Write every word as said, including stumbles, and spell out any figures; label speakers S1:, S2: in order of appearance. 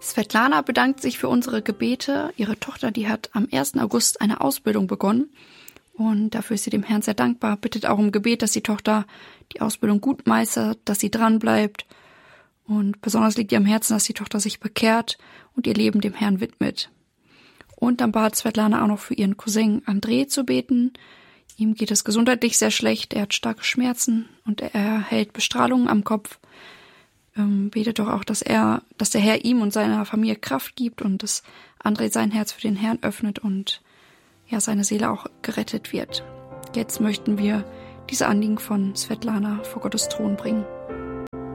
S1: Svetlana bedankt sich für unsere Gebete. Ihre Tochter, die hat am ersten August eine Ausbildung begonnen und dafür ist sie dem Herrn sehr dankbar. Bittet auch um Gebet, dass die Tochter die Ausbildung gut meistert, dass sie dran bleibt und besonders liegt ihr am Herzen, dass die Tochter sich bekehrt und ihr Leben dem Herrn widmet. Und dann bat Svetlana auch noch für ihren Cousin Andrei zu beten. Ihm geht es gesundheitlich sehr schlecht, er hat starke Schmerzen und er erhält Bestrahlungen am Kopf. Ähm, betet doch auch, dass er, dass der Herr ihm und seiner Familie Kraft gibt und dass Andrei sein Herz für den Herrn öffnet und ja, seine Seele auch gerettet wird. Jetzt möchten wir diese Anliegen von Svetlana vor Gottes Thron bringen.